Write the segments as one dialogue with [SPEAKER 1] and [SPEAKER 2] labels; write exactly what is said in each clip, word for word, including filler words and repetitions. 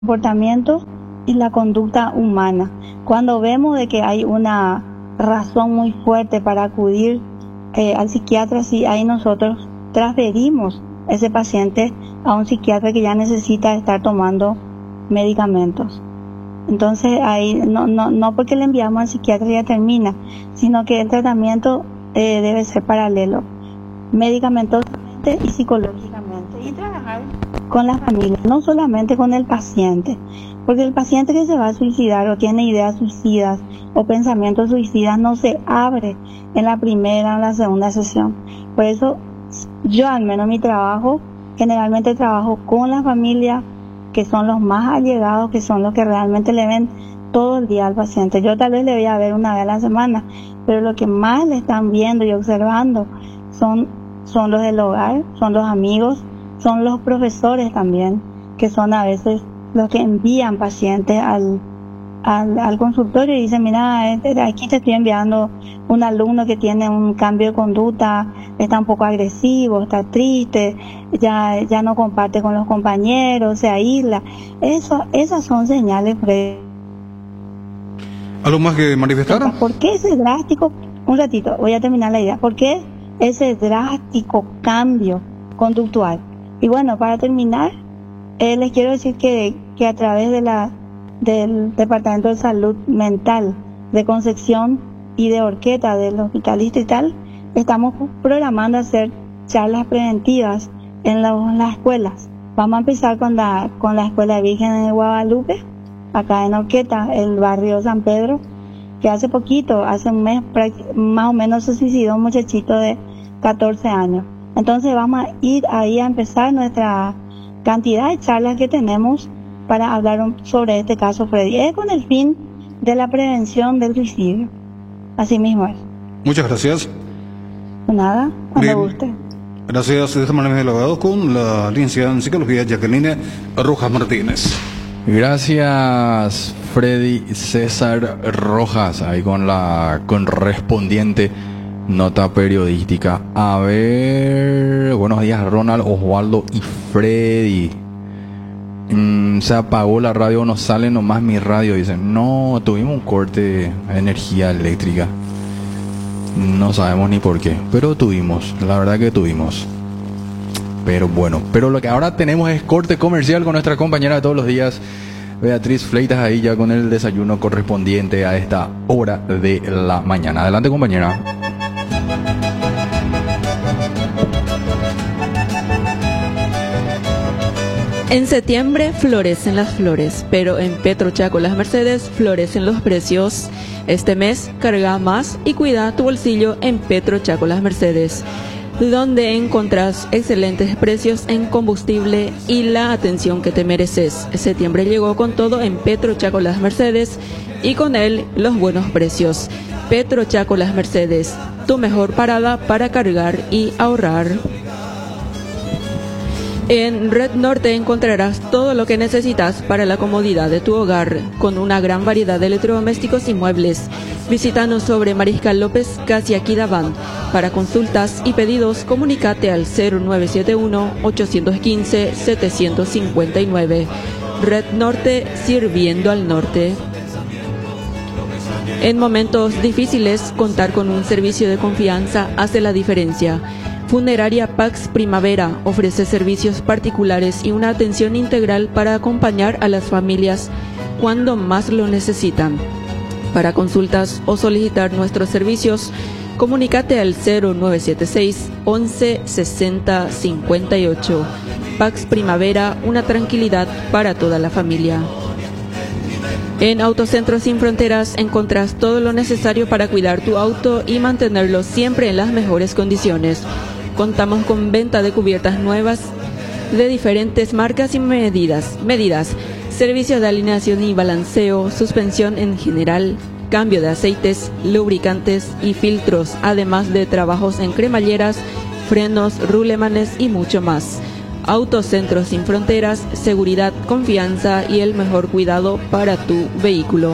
[SPEAKER 1] comportamiento y la conducta humana. Cuando vemos de que hay una razón muy fuerte para acudir eh, al psiquiatra, sí, ahí nosotros transferimos ese paciente a un psiquiatra que ya necesita estar tomando medicamentos. Entonces ahí no, no, no porque le enviamos al psiquiatra ya termina, sino que el tratamiento eh, debe ser paralelo, medicamentosamente y psicológicamente, y trabajar con la familia, no solamente con el paciente, porque el paciente que se va a suicidar o tiene ideas suicidas o pensamientos suicidas no se abre en la primera o en la segunda sesión. Por eso yo, al menos mi trabajo, generalmente trabajo con la familia, que son los más allegados, que son los que realmente le ven todo el día al paciente. Yo tal vez le voy a ver una vez a la semana, pero lo que más le están viendo y observando son, son los del hogar, son los amigos, son los profesores también, que son a veces los que envían pacientes al, al, al consultorio y dicen, mira, aquí te estoy enviando un alumno que tiene un cambio de conducta, está un poco agresivo, está triste, ya, ya no comparte con los compañeros, se aísla. Eso, esas son señales.
[SPEAKER 2] ¿Algo más que manifestar?
[SPEAKER 1] ¿Por qué ese drástico, un ratito, voy a terminar la idea, por qué ese drástico cambio conductual? Y bueno, para terminar, eh, les quiero decir que, que a través de la, del Departamento de Salud Mental de Concepción y de Horqueta, del Hospital Distrital, estamos programando hacer charlas preventivas en, la, en las escuelas. Vamos a empezar con la, con la Escuela Virgen de Guadalupe, acá en Horqueta, el barrio San Pedro, que hace poquito, hace un mes más o menos, se suicidó un muchachito de catorce años. Entonces vamos a ir ahí a empezar nuestra cantidad de charlas que tenemos para hablar sobre este caso Freddy. Es con el fin de la prevención del suicidio. Así mismo es.
[SPEAKER 2] Muchas gracias.
[SPEAKER 1] Nada, cuando
[SPEAKER 2] Bien.
[SPEAKER 1] guste.
[SPEAKER 2] Gracias. De esta manera hemos dialogado con la licenciada en psicología Jacqueline Rojas Martínez.
[SPEAKER 3] Gracias, Freddy César Rojas, ahí con la correspondiente nota periodística. A ver, buenos días, Ronald, Osvaldo y Freddy. Mm, se apagó la radio, no sale nomás mi radio. Dicen, no, tuvimos un corte de energía eléctrica. No sabemos ni por qué, pero tuvimos, la verdad que tuvimos. Pero bueno, pero lo que ahora tenemos es corte comercial con nuestra compañera de todos los días, Beatriz Fleitas, ahí ya con el desayuno correspondiente a esta hora de la mañana. Adelante, compañera.
[SPEAKER 4] En septiembre florecen las flores, pero en Petrochaco Las Mercedes florecen los precios. Este mes carga más y cuida tu bolsillo en Petrochaco Las Mercedes, donde encontrás excelentes precios en combustible y la atención que te mereces. Septiembre llegó con todo en Petrochaco Las Mercedes y con él los buenos precios. Petrochaco Las Mercedes, tu mejor parada para cargar y ahorrar. En Red Norte encontrarás todo lo que necesitas para la comodidad de tu hogar, con una gran variedad de electrodomésticos y muebles. Visítanos sobre Mariscal López, casi Aquidabán. Para consultas y pedidos, comunícate al cero nueve siete uno, ocho uno cinco, siete cinco nueve. Red Norte, sirviendo al norte. En momentos difíciles, contar con un servicio de confianza hace la diferencia. Funeraria Pax Primavera ofrece servicios particulares y una atención integral para acompañar a las familias cuando más lo necesitan. Para consultas o solicitar nuestros servicios, comunícate al cero nueve siete seis, once, sesenta, cincuenta y ocho. Pax Primavera, una tranquilidad para toda la familia. En Autocentro Sin Fronteras encontrás todo lo necesario para cuidar tu auto y mantenerlo siempre en las mejores condiciones. Contamos con venta de cubiertas nuevas de diferentes marcas y medidas, medidas, servicios de alineación y balanceo, suspensión en general, cambio de aceites, lubricantes y filtros, además de trabajos en cremalleras, frenos, rulemanes y mucho más. Autocentro Sin Fronteras, seguridad, confianza y el mejor cuidado para tu vehículo.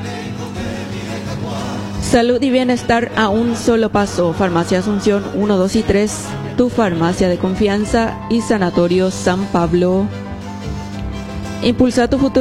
[SPEAKER 4] Salud y bienestar a un solo paso. Farmacia Asunción uno, dos y tres, tu farmacia de confianza, y Sanatorio San Pablo. Impulsa tu futuro